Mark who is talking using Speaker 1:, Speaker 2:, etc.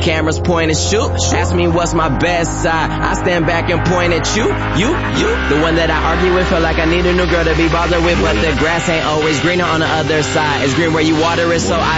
Speaker 1: cameras point and shoot. Ask me what's my best side, I stand back and point at you. The one that I argue with, feel like I need a new girl to be bothered with, but the grass ain't always greener on the other side. It's green where you water it, so I